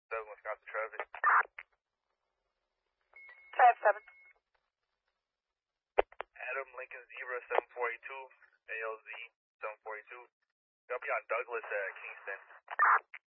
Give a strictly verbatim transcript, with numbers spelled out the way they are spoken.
seven, Wisconsin traffic. five seven. Adam, Lincoln Zebra, seven four eight two, A L Z, seven four eight two. Copy on Douglas at Kingston.